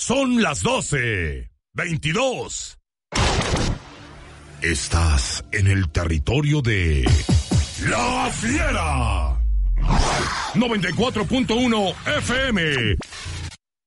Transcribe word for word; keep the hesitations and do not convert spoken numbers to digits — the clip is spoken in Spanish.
Son las doce veintidós. Estás en el territorio de La Fiera. noventa y cuatro punto uno F M.